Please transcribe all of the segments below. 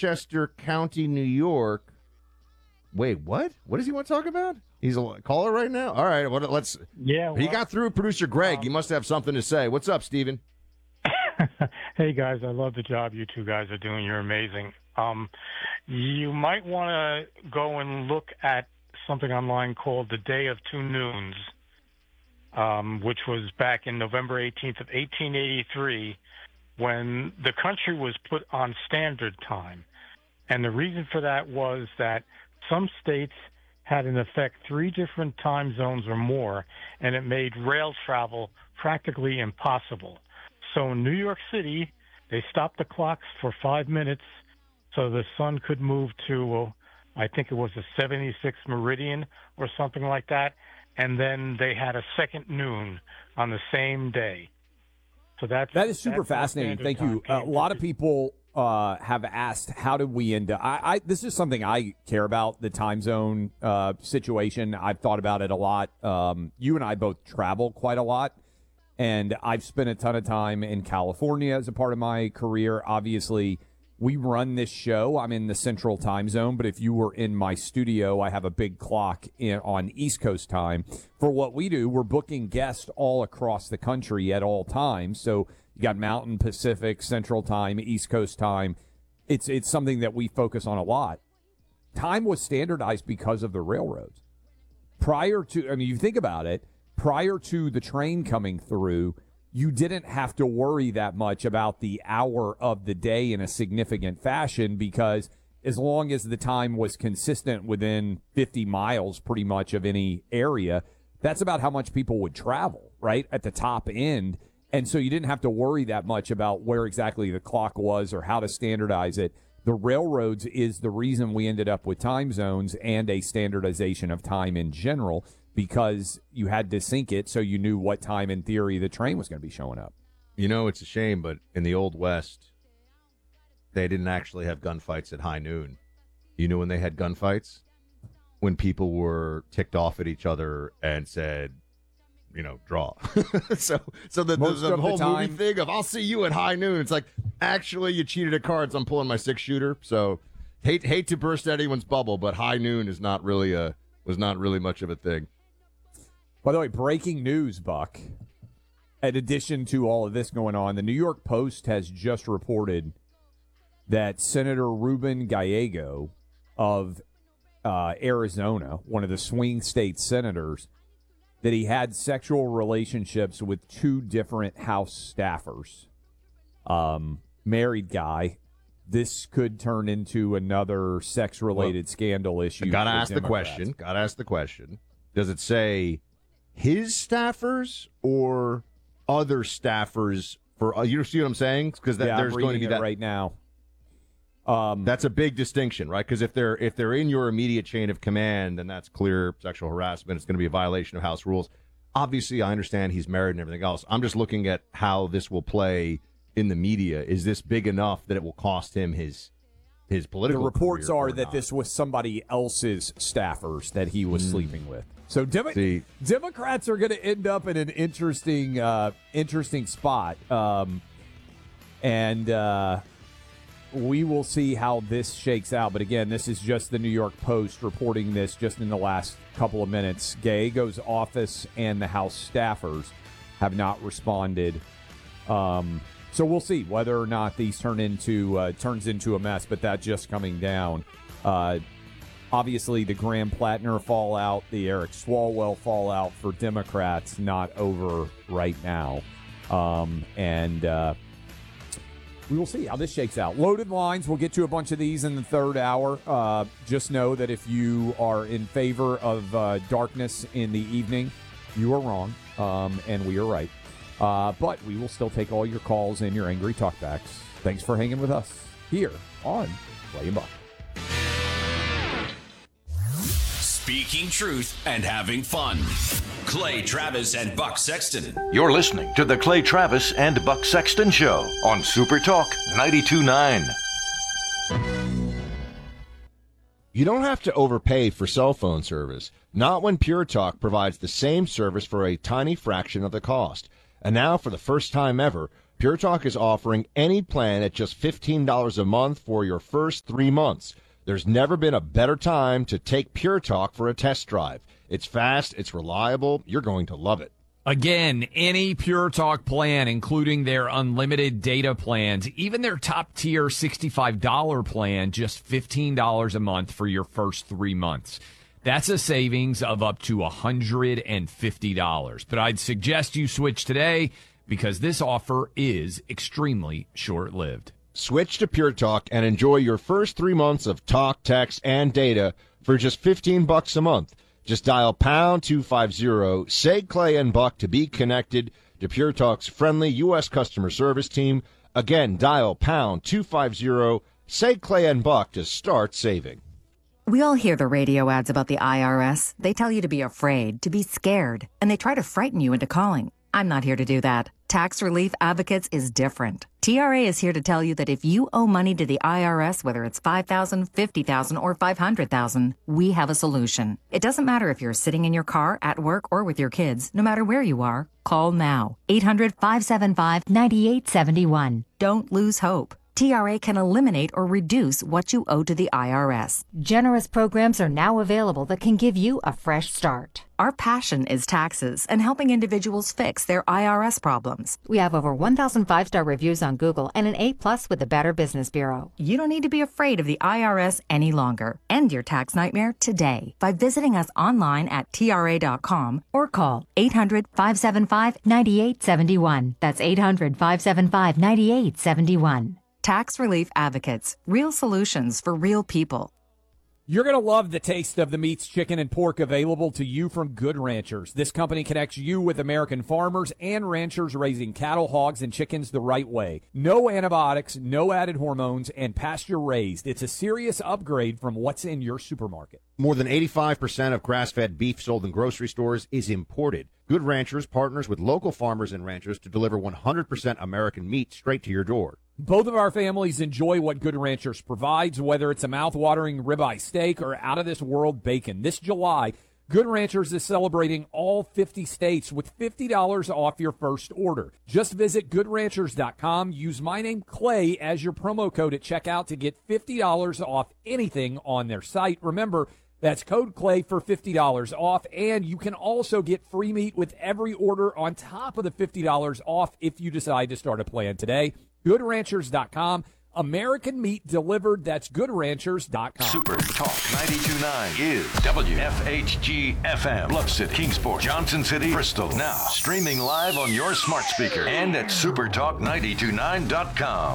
Westchester County, New York. Wait, what? What does he want to talk about? He's a caller right now? All right, let's. Yeah. Well, he got through producer Greg. He must have something to say. What's up, Steven? Hey, guys, I love the job you two guys are doing. You're amazing. You might want to go and look at something online called The Day of Two Noons, which was back in November 18th of 1883 when the country was put on standard time. And the reason for that was that some states had in effect 3 different time zones or more, and it made rail travel practically impossible. So in New York City, they stopped the clocks for 5 minutes so the sun could move to, I think it was a 76th meridian or something like that, and then they had a second noon on the same day. So that is super fascinating. Thank you. A lot of people have asked, how did we end up? This is something I care about, the time zone situation. I've thought about it a lot. You and I both travel quite a lot, and I've spent a ton of time in California as a part of my career. Obviously, we run this show. I'm in the central time zone, but if you were in my studio, I have a big clock on East Coast time. For what we do, we're booking guests all across the country at all times. So you got Mountain, Pacific, Central Time, East Coast Time. It's something that we focus on a lot. Time was standardized because of the railroads. You think about it, prior to the train coming through, you didn't have to worry that much about the hour of the day in a significant fashion, because as long as the time was consistent within 50 miles pretty much of any area, that's about how much people would travel, right, at the top end. And so you didn't have to worry that much about where exactly the clock was or how to standardize it. The railroads is the reason we ended up with time zones and a standardization of time in general, because you had to sync it so you knew what time, in theory, the train was going to be showing up. You know, it's a shame, but in the Old West, they didn't actually have gunfights at high noon. You know when they had gunfights? When people were ticked off at each other and said, draw. so the whole movie thing of, I'll see you at high noon. It's like, actually, you cheated at cards. I'm pulling my 6-shooter. So hate to burst anyone's bubble, but high noon is not really was not really much of a thing. By the way, breaking news, Buck. In addition to all of this going on, the New York Post has just reported that Senator Ruben Gallego of Arizona, one of the swing state senators, that he had sexual relationships with 2 different House staffers. Married guy. This could turn into another sex-related scandal issue. Gotta ask the question. Does it say his staffers or other staffers? You see what I'm saying? Because there's going to be that right now. That's a big distinction, right? Because if they're in your immediate chain of command, then that's clear sexual harassment. It's going to be a violation of House rules. Obviously, I understand he's married and everything else. I'm just looking at how this will play in the media. Is this big enough that it will cost him his political? The reports career are that this was somebody else's staffers that he was sleeping with. So Democrats are going to end up in an interesting spot, and we will see how this shakes out. But again, this is just the New York Post reporting this just in the last couple of minutes. Gallego's office and the House staffers have not responded. So we'll see whether or not these turns into a mess. But that just coming down. Obviously, the Graham Plattner fallout, the Eric Swalwell fallout for Democrats, not over right now. And we will see how this shakes out. Loaded lines, we'll get to a bunch of these in the third hour. Just know that if you are in favor of darkness in the evening, you are wrong, and we are right. But we will still take all your calls and your angry talkbacks. Thanks for hanging with us here on Clay and Buck. Speaking truth and having fun. Clay Travis and Buck Sexton. You're listening to the Clay Travis and Buck Sexton Show on Super Talk 92.9. You don't have to overpay for cell phone service. Not when Pure Talk provides the same service for a tiny fraction of the cost. And now, for the first time ever, Pure Talk is offering any plan at just $15 a month for your first 3 months. There's never been a better time to take Pure Talk for a test drive. It's fast, it's reliable, you're going to love it. Again, any Pure Talk plan, including their unlimited data plans, even their top-tier $65 plan, just $15 a month for your first 3 months. That's a savings of up to $150. But I'd suggest you switch today because this offer is extremely short-lived. Switch to Pure Talk and enjoy your first 3 months of talk, text, and data for just $15 a month. Just dial pound 250, say Clay and Buck to be connected to Pure Talk's friendly U.S. customer service team. Again, dial pound 250, say Clay and Buck to start saving. We all hear the radio ads about the IRS. They tell you to be afraid, to be scared, and they try to frighten you into calling. I'm not here to do that. Tax Relief Advocates is different. TRA is here to tell you that if you owe money to the IRS, whether it's $5,000, $50,000, or $500,000, we have a solution. It doesn't matter if you're sitting in your car, at work, or with your kids. No matter where you are, call now. 800-575-9871. Don't lose hope. TRA can eliminate or reduce what you owe to the IRS. Generous programs are now available that can give you a fresh start. Our passion is taxes and helping individuals fix their IRS problems. We have over 1,000 5-star reviews on Google and an A+ with the Better Business Bureau. You don't need to be afraid of the IRS any longer. End your tax nightmare today by visiting us online at TRA.com or call 800-575-9871. That's 800-575-9871. Tax Relief Advocates. Real solutions for real people. You're going to love the taste of the meats, chicken, and pork available to you from Good Ranchers. This company connects you with American farmers and ranchers raising cattle, hogs, and chickens the right way. No antibiotics, no added hormones, and pasture-raised. It's a serious upgrade from what's in your supermarket. More than 85% of grass-fed beef sold in grocery stores is imported. Good Ranchers partners with local farmers and ranchers to deliver 100% American meat straight to your door. Both of our families enjoy what Good Ranchers provides, whether it's a mouth-watering ribeye steak or out-of-this-world bacon. This July, Good Ranchers is celebrating all 50 states with $50 off your first order. Just visit GoodRanchers.com. Use my name, Clay, as your promo code at checkout to get $50 off anything on their site. Remember, that's code Clay for $50 off, and you can also get free meat with every order on top of the $50 off if you decide to start a plan today. GoodRanchers.com. American meat delivered. That's GoodRanchers.com. Super Talk 92.9 is WFHG FM. Bluffsit, Kingsport, Johnson City, Bristol. Now streaming live on your smart speaker and at supertalk929.com.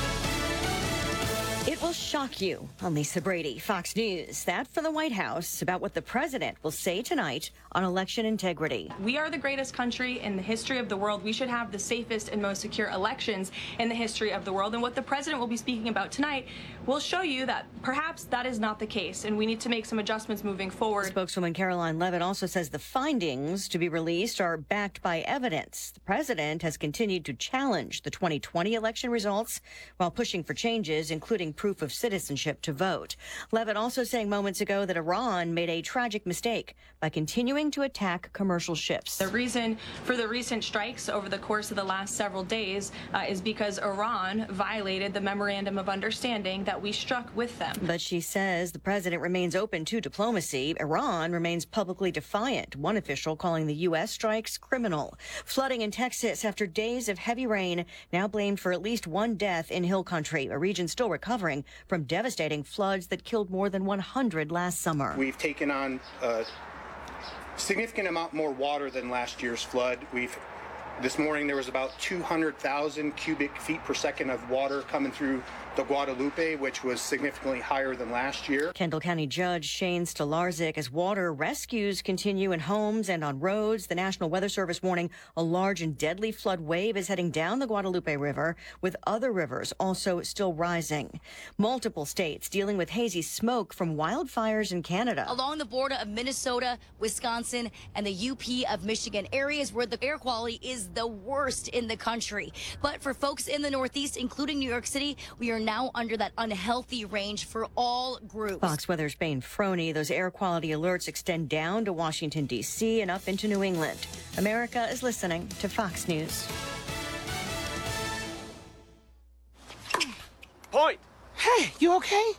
It will shock you. I'm Lisa Brady, Fox News. That for the White House about what the president will say tonight on election integrity. We are the greatest country in the history of the world. We should have the safest and most secure elections in the history of the world. And what the president will be speaking about tonight will show you that perhaps that is not the case, and we need to make some adjustments moving forward. Spokeswoman Caroline Leavitt also says the findings to be released are backed by evidence. The president has continued to challenge the 2020 election results while pushing for changes, including proof of citizenship to vote. Leavitt also saying moments ago that Iran made a tragic mistake by continuing to attack commercial ships. The reason for the recent strikes over the course of the last several days is because Iran violated the memorandum of understanding that we struck with them. But she says the president remains open to diplomacy. Iran remains publicly defiant, one official calling the U.S. strikes criminal. Flooding in Texas after days of heavy rain, now blamed for at least one death in Hill Country, a region still recovering from devastating floods that killed more than 100 last summer. We've taken on a significant amount more water than last year's flood. This morning there was about 200,000 cubic feet per second of water coming through the Guadalupe, which was significantly higher than last year. Kendall County Judge Shane Stolarczyk, as water rescues continue in homes and on roads. The National Weather Service warning a large and deadly flood wave is heading down the Guadalupe River, with other rivers also still rising. Multiple states dealing with hazy smoke from wildfires in Canada. Along the border of Minnesota, Wisconsin, and the UP of Michigan, areas where the air quality is the worst in the country. But for folks in the Northeast, including New York City, we are now under that unhealthy range for all groups. Fox Weather's Bane Froney. Those air quality alerts extend down to Washington, D.C. and up into New England. America is listening to Fox News. point. Hey, you okay?